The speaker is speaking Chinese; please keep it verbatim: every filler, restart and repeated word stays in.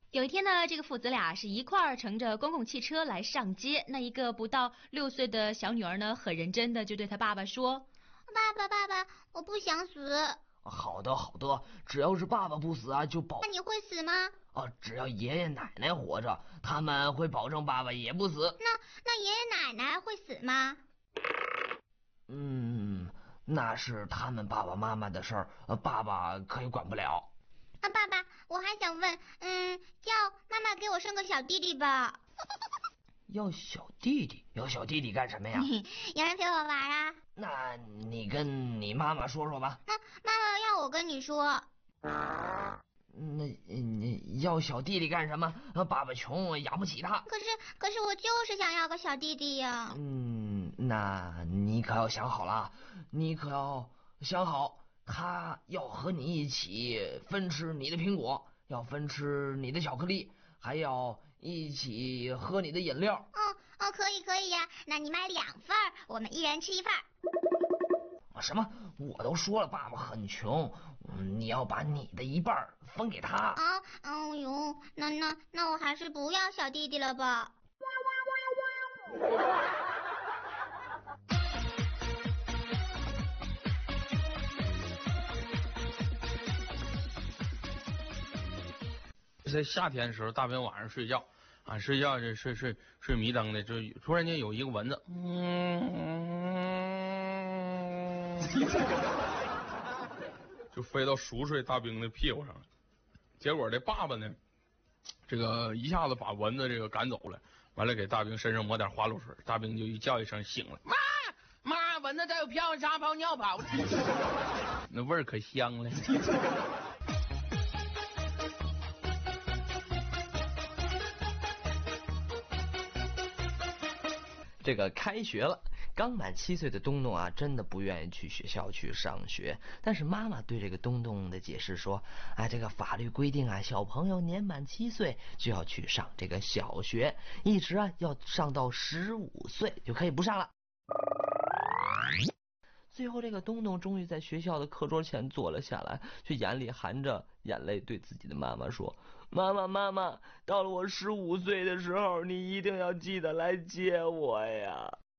有一天呢，这个父子俩是一块儿乘着公共汽车来上街。那一个不到六岁的小女儿呢，很认真的就对她爸爸说：“ 爸爸，爸爸，我不想死。” 好的，好的，只要是爸爸不死啊，就保。 那你会死吗？ 啊，只要爷爷奶奶活着，他们会保证爸爸也不死。 那那爷爷奶奶会死吗？ 嗯，那是他们爸爸妈妈的事儿，爸爸可以管不了。 啊，爸爸，我还想问，嗯，叫妈妈给我生个小弟弟吧。 要小弟弟？要小弟弟干什么呀？ 有人陪我玩啊。 那你跟你妈妈说说吧。 那妈妈要我跟你说。 那你要小弟弟干什么？爸爸穷，养不起他。 可是可是我就是想要个小弟弟呀。 嗯，那你可要想好了，你可要想好，他要和你一起分吃你的苹果，要分吃你的巧克力，还要一起喝你的饮料。 哦哦，可以可以呀，那你买两份，我们一人吃一份。 什么？我都说了，爸爸很穷，你要把你的一半分给他。 啊，哎呦，那那那我还是不要小弟弟了吧。 在夏天的时候，大兵晚上睡觉啊，睡觉就睡睡睡迷瞪的，就突然间有一个蚊子，嗯，就飞到熟睡大兵的屁股上了。结果这爸爸呢，这个一下子把蚊子这个赶走了，完了给大兵身上抹点花露水，大兵就一叫一声醒了，妈妈，蚊子在我屁股上撒泡尿跑了，那味儿可香了。 这个开学了，刚满七岁的东东啊，真的不愿意去学校去上学。但是妈妈对这个东东的解释说，啊，这个法律规定啊，小朋友年满七岁就要去上这个小学，一直啊要上到十五岁就可以不上了。最后这个东东终于在学校的课桌前坐了下来，却眼里含着眼泪对自己的妈妈说，妈妈妈妈，到了我十五岁的时候，你一定要记得来接我呀。